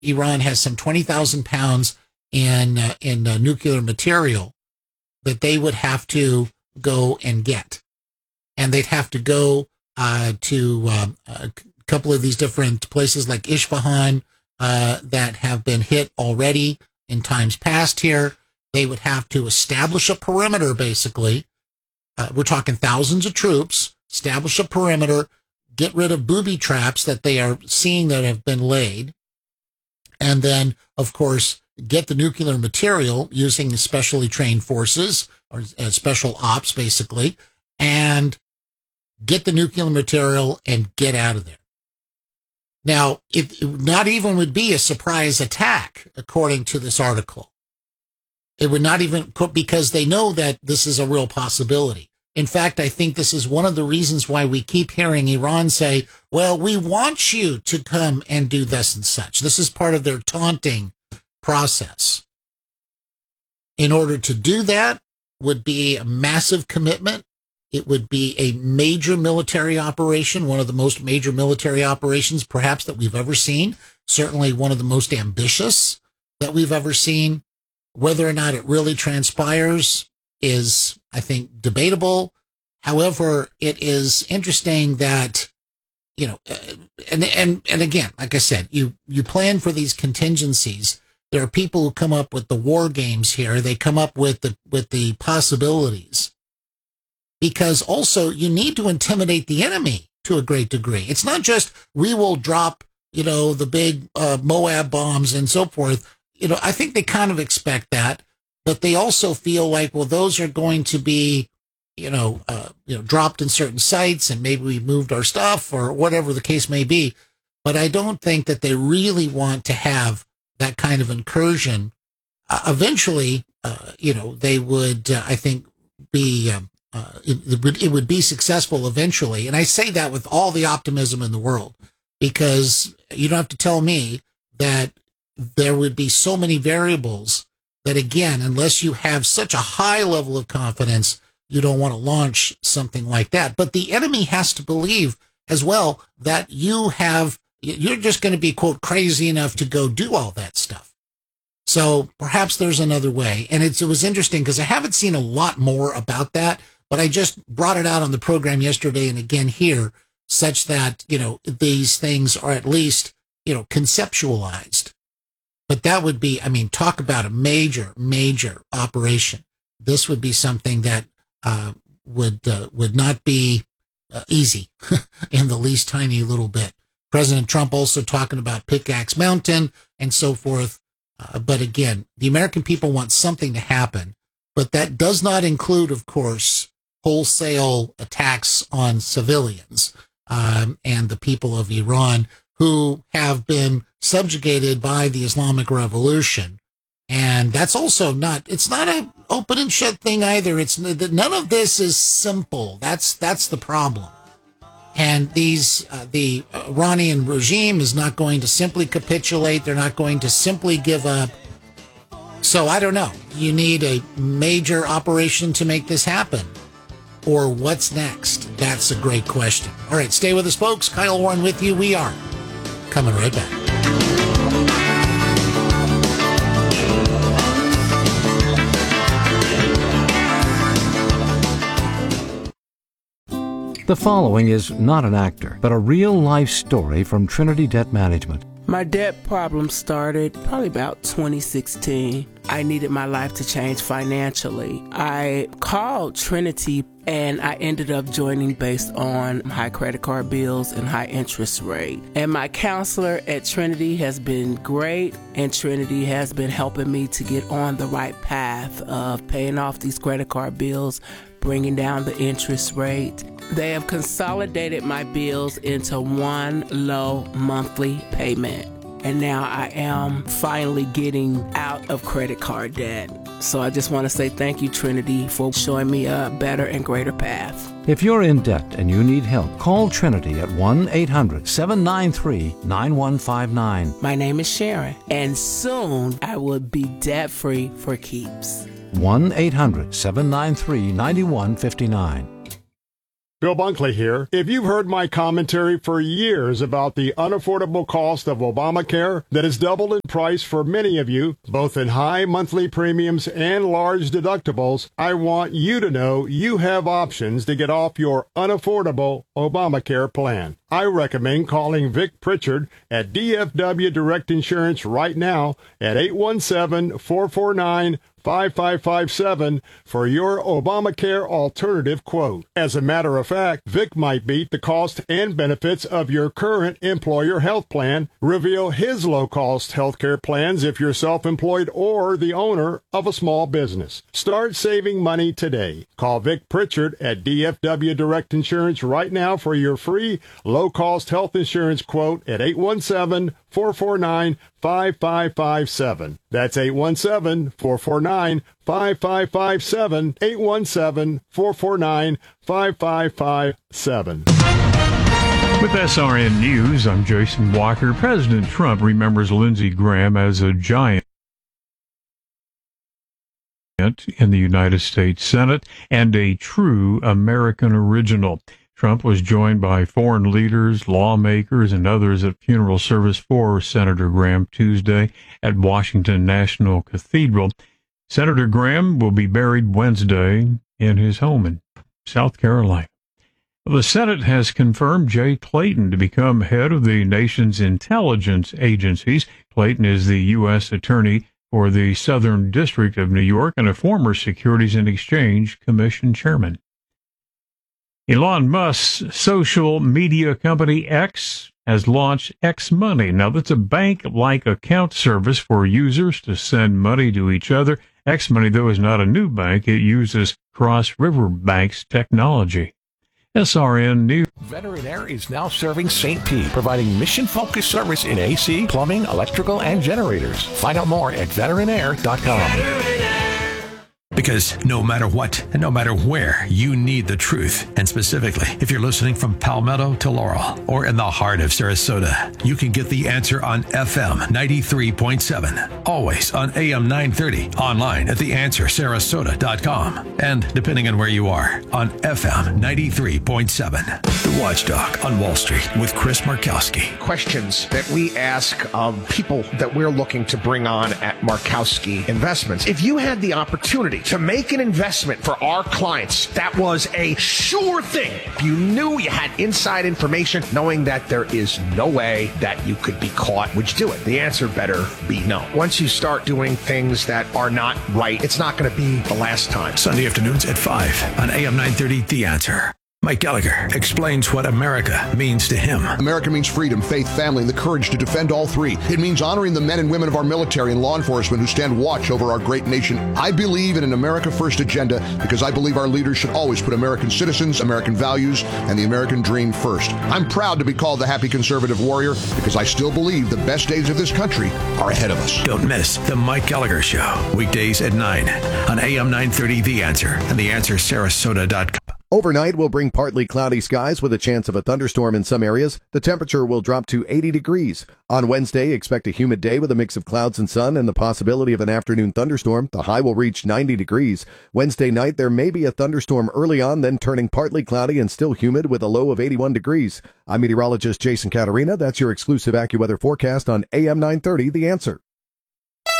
Iran has some 20,000 pounds in nuclear material that they would have to go and get. And they'd have to go to a couple of these different places like Isfahan that have been hit already in times past here. They would have to establish a perimeter, basically. We're talking thousands of troops, establish a perimeter, get rid of booby traps that they are seeing that have been laid, and then, of course, get the nuclear material using specially trained forces or special ops, basically, and get the nuclear material and get out of there. Now, it not even would be a surprise attack, according to this article. It would not even, because they know that this is a real possibility. In fact, I think this is one of the reasons why we keep hearing Iran say, well, we want you to come and do this and such. This is part of their taunting process. In order to do that would be a massive commitment. It would be a major military operation, one of the most major military operations perhaps that we've ever seen, certainly one of the most ambitious that we've ever seen. Whether or not it really transpires is, I think, debatable. However, it is interesting that, you know, and again, like I said, you plan for these contingencies. There are people who come up with the war games here. They come up with the possibilities, because also you need to intimidate the enemy to a great degree. It's not just we will drop, you know, the big Moab bombs and so forth. You know, I think they kind of expect that, but they also feel like, well, those are going to be, dropped in certain sites, and maybe we moved our stuff or whatever the case may be. But I don't think that they really want to have that kind of incursion. Eventually, they would, I think, be, it would be successful eventually. And I say that with all the optimism in the world, because you don't have to tell me that there would be so many variables that, again, unless you have such a high level of confidence, you don't want to launch something like that. But the enemy has to believe as well that you're just going to be, quote, crazy enough to go do all that stuff. So perhaps there's another way. And it was interesting because I haven't seen a lot more about that, but I just brought it out on the program yesterday and again here, such that, these things are at least, conceptualized. But that would be, talk about a major, major operation. This would be something that would not be easy in the least tiny little bit. President Trump also talking about Pickaxe Mountain and so forth. But again, the American people want something to happen. But that does not include, of course, wholesale attacks on civilians and the people of Iran who have been subjugated by the Islamic Revolution. And that's also it's not an open and shut thing either. None of this is simple. That's the problem. And the Iranian regime is not going to simply capitulate. They're not going to simply give up. So I don't know. You need a major operation to make this happen. Or what's next? That's a great question. All right, stay with us, folks. Kyle Warren with you. We are coming right back. The following is not an actor, but a real-life story from Trinity Debt Management. My debt problem started probably about 2016. I needed my life to change financially. I called Trinity and I ended up joining based on high credit card bills and high interest rate. And my counselor at Trinity has been great, and Trinity has been helping me to get on the right path of paying off these credit card bills, bringing down the interest rate. They have consolidated my bills into one low monthly payment. And now I am finally getting out of credit card debt. So I just want to say thank you, Trinity, for showing me a better and greater path. If you're in debt and you need help, call Trinity at 1-800-793-9159. My name is Sharon, and soon I will be debt-free for keeps. 1-800-793-9159. Bill Bunkley here. If you've heard my commentary for years about the unaffordable cost of Obamacare that has doubled in price for many of you, both in high monthly premiums and large deductibles, I want you to know you have options to get off your unaffordable Obamacare plan. I recommend calling Vic Pritchard at DFW Direct Insurance right now at 817-449-5557 for your Obamacare alternative quote. As a matter of fact, Vic might beat the cost and benefits of your current employer health plan, reveal his low-cost healthcare plans if you're self-employed or the owner of a small business. Start saving money today. Call Vic Pritchard at DFW Direct Insurance right now for your free low-cost health insurance quote at 817-449-5557. That's 817-449-5557, 817-449-5557. With SRN News, I'm Jason Walker. President Trump remembers Lindsey Graham as a giant in the United States Senate and a true American original. Trump was joined by foreign leaders, lawmakers, and others at funeral service for Senator Graham Tuesday at Washington National Cathedral. Senator Graham will be buried Wednesday in his home in South Carolina. The Senate has confirmed Jay Clayton to become head of the nation's intelligence agencies. Clayton is the U.S. Attorney for the Southern District of New York and a former Securities and Exchange Commission chairman. Elon Musk's social media company X has launched X Money. Now, that's a bank-like account service for users to send money to each other. X Money, though, is not a new bank. It uses Cross River Bank's technology. SRN News. Veteran Air is now serving St. Pete, providing mission-focused service in AC, plumbing, electrical, and generators. Find out more at veteranair.com. Because no matter what and no matter where, you need the truth. And specifically, if you're listening from Palmetto to Laurel or in the heart of Sarasota, you can get the answer on FM 93.7, always on AM 930, online at theanswersarasota.com, and depending on where you are, on FM 93.7. The Watchdog on Wall Street with Chris Markowski. Questions that we ask of people that we're looking to bring on at Markowski Investments. If you had the opportunity to make an investment for our clients, that was a sure thing. If you knew you had inside information, knowing that there is no way that you could be caught, would you do it? The answer better be no. Once you start doing things that are not right, it's not going to be the last time. Sunday afternoons at 5 on AM 930, The Answer. Mike Gallagher explains what America means to him. America means freedom, faith, family, and the courage to defend all three. It means honoring the men and women of our military and law enforcement who stand watch over our great nation. I believe in an America First agenda because I believe our leaders should always put American citizens, American values, and the American dream first. I'm proud to be called the happy conservative warrior because I still believe the best days of this country are ahead of us. Don't miss The Mike Gallagher Show, weekdays at 9 on AM 930, The Answer, and TheAnswerSarasota.com. Overnight will bring partly cloudy skies with a chance of a thunderstorm in some areas. The temperature will drop to 80 degrees. On Wednesday, expect a humid day with a mix of clouds and sun and the possibility of an afternoon thunderstorm. The high will reach 90 degrees. Wednesday night, there may be a thunderstorm early on, then turning partly cloudy and still humid with a low of 81 degrees. I'm meteorologist Jason Caterina. That's your exclusive AccuWeather forecast on AM 930, The Answer.